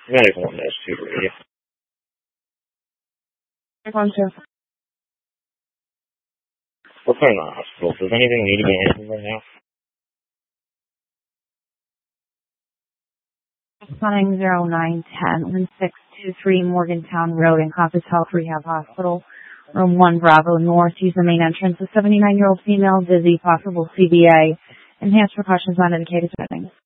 Medical 1-2 radio. We're putting in the hospital. Does anything need to be handled right now? Running 0910 1623 Morgantown Road in Compass Health Rehab Hospital. Room 1 Bravo North. Use the main entrance. A 79-year-old female, dizzy, possible CBA. Enhanced precautions not indicated.